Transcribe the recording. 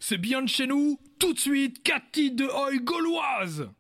c'est bien de chez nous. Tout de suite, 4 titres de Oi gauloise.